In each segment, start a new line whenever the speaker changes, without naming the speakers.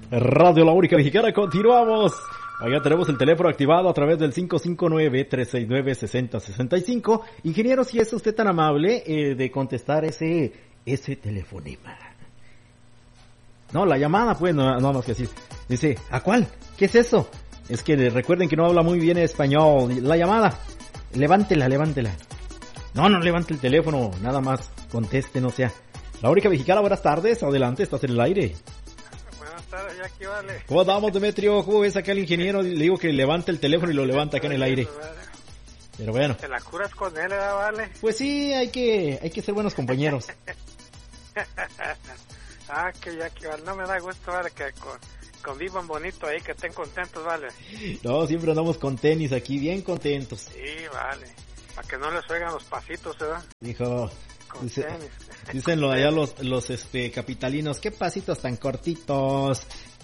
Radio La Única Mexicana, continuamos. Allá tenemos el teléfono activado a través del 559-369-6065. Ingeniero, si es usted tan amable de contestar ese telefonema. No, la llamada, pues, no más que así. Dice, ¿a cuál? ¿Qué es eso? Es que recuerden que no habla muy bien español. La llamada, levántela. No levante el teléfono, nada más conteste, no sea. La Única Mexicana, buenas tardes, adelante, estás en el aire.
Buenas tardes, ya aquí vale.
¿Cómo andamos, Demetrio? ¿Cómo ves acá el ingeniero? Le digo que levante el teléfono y lo levanta acá en el aire. Pero bueno.
¿Te la curas con él, vale?
Pues sí, hay que ser buenos compañeros.
Que ya aquí vale. No me da gusto, vale, que convivan bonito ahí, que estén contentos, vale.
No, siempre andamos con tenis aquí, bien contentos.
Sí, vale. Para que no les oigan los pasitos, ¿verdad?
Dijo, dicen allá los capitalinos, qué pasitos tan cortitos.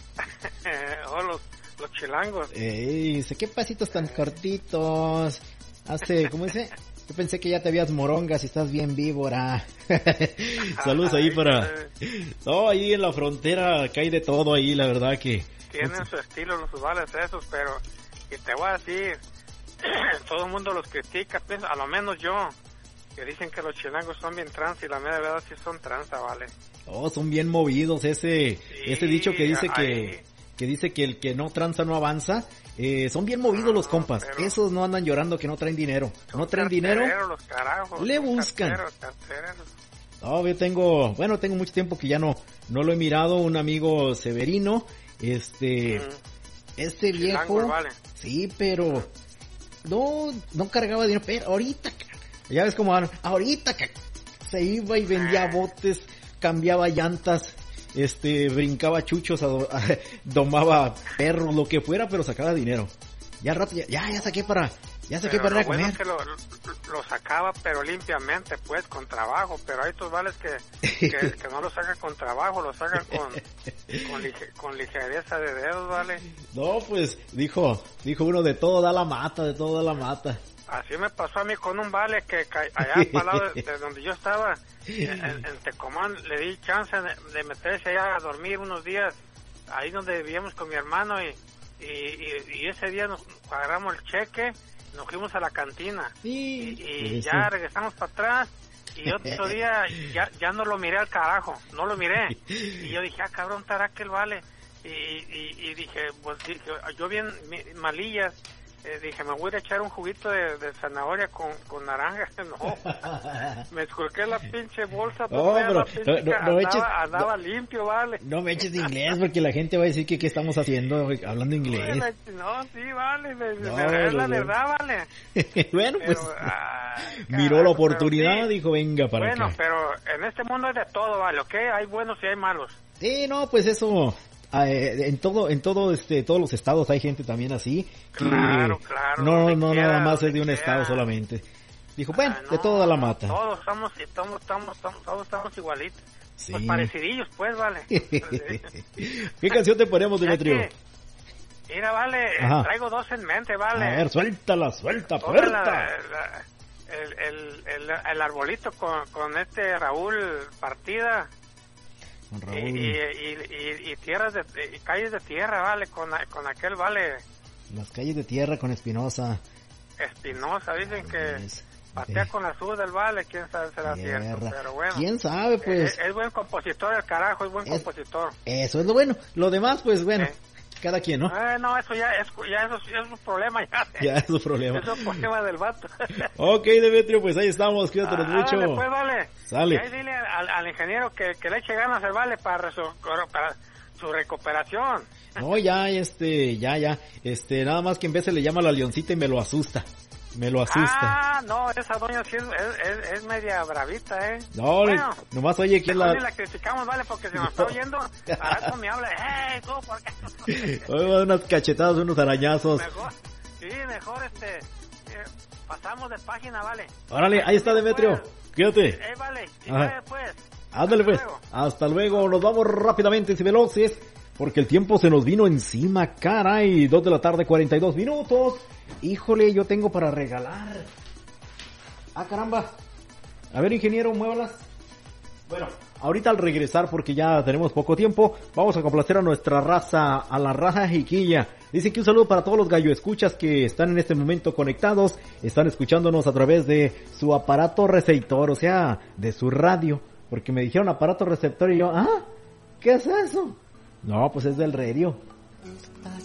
Los chilangos.
Dice, qué pasitos tan cortitos. ¿Cómo dice? Yo pensé que ya te habías morongas y estás bien víbora. Saludos ahí para... No, ahí en la frontera cae de todo ahí, la verdad que...
Tienen su estilo los vales esos, pero... Y te voy a decir... Todo el mundo los critica, pues, a lo menos yo... Que dicen que los chilangos son bien trans y la mera verdad sí son trans, vale.
Oh, son bien movidos, ese dicho que dice que dice que el que no tranza no avanza. Son bien movidos los compas. Esos no andan llorando que no traen dinero. No traen dinero.
Los carajos,
le buscan.
Carteros.
No, yo tengo mucho tiempo que ya no lo he mirado. Un amigo Severino, este viejo,
vale.
Sí, pero no cargaba dinero. Pero ahorita, ya ves cómo ahorita se iba y vendía botes, cambiaba llantas. Brincaba chuchos, domaba perros, lo que fuera, pero sacaba dinero. Ya al rato, ya saqué para ir a comer.
Bueno es que lo sacaba, pero limpiamente, pues, con trabajo. Pero hay estos vales que no lo sacan con trabajo, lo sacan con ligereza de dedos, ¿vale?
No, pues, dijo uno, de todo da la mata.
Así me pasó a mí con un vale que allá para lado de donde yo estaba, en Tecomán, le di chance de meterse allá a dormir unos días, ahí donde vivíamos con mi hermano, y ese día nos agarramos el cheque, nos fuimos a la cantina, y ya regresamos para atrás, y otro día ya no lo miré al carajo, no lo miré, y yo dije, cabrón, estará aquel vale, y dije, pues yo bien malillas, dije, me voy a echar un juguito de zanahoria con naranja. No, me esculqué la pinche bolsa, andaba limpio, vale.
No me eches de inglés, porque la gente va a decir que qué estamos haciendo hablando inglés.
No, sí, vale, es la verdad, vale.
Bueno, pues, miró la oportunidad, sí. Dijo, venga para acá.
Bueno, pero en este mundo hay de todo, vale, ¿ok? Hay buenos y hay malos.
Sí, no, pues eso... en todos los estados hay gente también así.
Claro.
No nada más es de un estado solamente. Dijo, bueno, de toda la mata.
Todos estamos igualitos. Sí. Pues parecidillos, pues, vale.
¿Qué canción te ponemos, Demetrio?
Mira, vale, traigo dos en mente, vale.
A ver, suelta, puerta.
El arbolito con Raúl Partida. Y tierras y calles de tierra, vale, con aquel, vale.
Las calles de tierra con Espinosa,
dicen que patea con la sur del vale, quién sabe será cierto, pero bueno.
Quién sabe, pues.
Es buen compositor el carajo, compositor.
Eso es lo bueno, lo demás, pues bueno. Cada quien, ¿no?
No, eso es un problema ya.
Ya es un problema.
Es un problema del vato.
Ok, Demetrio, pues ahí estamos, cuídate mucho.
Pues vale.
Sale.
Y ahí dile al ingeniero que le eche ganas al vale para su recuperación.
No, ya, nada más que en vez se le llama la leoncita y me lo asusta.
No, esa doña sí es media bravita,
No, bueno, nomás oye que
la criticamos, vale, porque se nos está oyendo, a rato me habla, tú, ¿por qué?
Unas cachetadas, unos arañazos.
Mejor, pasamos de página, vale.
Órale, ahí está Demetrio, cuídate.
Vale, y vale, pues.
Ándale, pues, hasta luego, nos vamos rápidamente y veloces, porque el tiempo se nos vino encima, caray, 2:42 p.m. Híjole, yo tengo para regalar. Caramba. A ver, ingeniero, muévalas. Bueno, Ahorita al regresar, porque ya tenemos poco tiempo, vamos a complacer a nuestra raza, a la raza jiquilla. Dice que un saludo para todos los gallo escuchas que están en este momento conectados, están escuchándonos a través de su aparato receptor, o sea, de su radio, porque me dijeron aparato receptor y yo, ¿qué es eso? No, pues es del radio.